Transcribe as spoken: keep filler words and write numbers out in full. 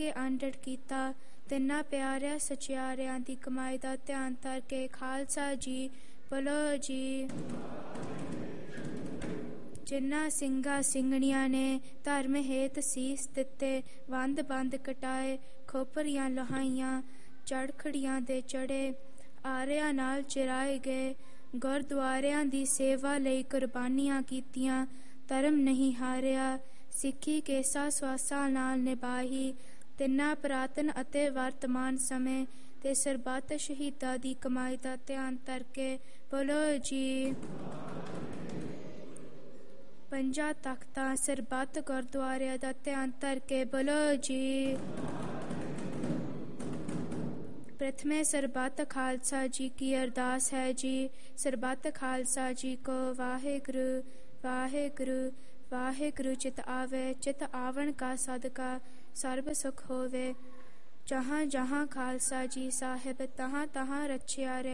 ਕੇ ਆਂਡਰ ਕੀਤਾ। ਤਿੰਨਾਂ ਪਿਆਰਿਆਂ ਸਚਿਆਰਿਆਂ ਦੀ ਕਮਾਈ ਦਾ ਧਿਆਨ ਧਰ ਕੇ ਖਾਲਸਾ ਜੀ ਬੋਲੋ ਜੀ। ਜਿਨ੍ਹਾਂ ਸਿੰਘਾਂ ਸਿੰਘਣੀਆਂ ਨੇ ਧਰਮ ਹੇਤ ਸੀਸ ਦਿੱਤੇ, ਵੰਦ ਬੰਦ ਕਟਾਏ, ਖੋਪਰੀਆਂ ਲਹਾਈਆਂ, ਚੜਖੜੀਆਂ ਦੇ ਚੜੇ, ਆਰਿਆਂ ਨਾਲ ਚਿਰਾਏ ਗਏ, ਗੁਰਦੁਆਰਿਆਂ ਦੀ ਸੇਵਾ ਲਈ ਕੁਰਬਾਨੀਆਂ ਕੀਤੀਆਂ, ਧਰਮ ਨਹੀਂ ਹਾਰਿਆ, ਸਿੱਖੀ ਕੇਸਾਂ ਸਵਾਸਾਂ ਨਾਲ ਨਿਭਾਈ। ਤਿੰਨਾਂ ਪੁਰਾਤਨ ਅਤੇ ਵਰਤਮਾਨ ਸਮੇਂ ਤੇ ਸਰਬੱਤ ਸ਼ਹੀਦਾਂ ਦੀ ਕਮਾਈ ਦਾ ਧਿਆਨ ਧਰ ਕੇ ਬੋਲੋ ਜੀ। ਪੰਜਾਂ ਤਖ਼ਤਾਂ ਸਰਬੱਤ ਗੁਰਦੁਆਰਿਆਂ ਦਾ ਧਿਆਨ ਧਰ ਕੇ ਬੋਲੋ ਜੀ। प्रथमे सरबत खालसा जी की अरदास है जी। सरबत खालसा जी को वाहेगुरु वाहेगुरु वाहेगुरु चित आवे, चित आवन का सदका सर्ब सुख होवे। जहाँ जहाँ खालसा जी साहिब तहाँ तहाँ रचिया